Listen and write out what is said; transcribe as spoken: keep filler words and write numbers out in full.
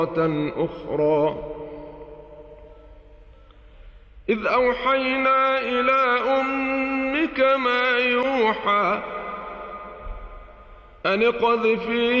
أخرى إذ أوحينا إلى أمك ما يوحى أن اقذفيه